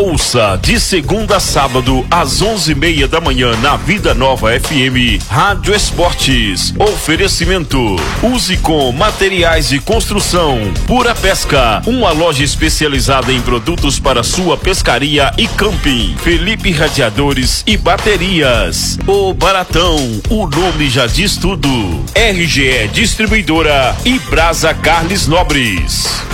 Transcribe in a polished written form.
Ouça de segunda a sábado às 11:30 da manhã na Vida Nova FM Rádio Esportes. Oferecimento Usicom Materiais de Construção, Pura Pesca, uma loja especializada em produtos para sua pescaria e camping. Felipe Radiadores e Baterias. O Baratão, o nome já diz tudo. RGE Distribuidora e Brasa Carles Nobres.